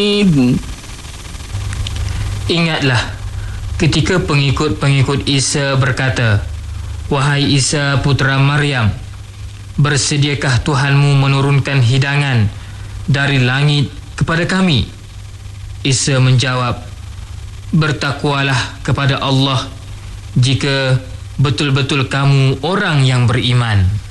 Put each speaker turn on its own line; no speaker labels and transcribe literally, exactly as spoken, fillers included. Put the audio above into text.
Ingatlah ketika pengikut-pengikut Isa berkata, "Wahai Isa putera Maryam, bersediakah Tuhanmu menurunkan hidangan dari langit kepada kami?" Isa menjawab, "Bertakwalah kepada Allah jika betul-betul kamu orang yang beriman."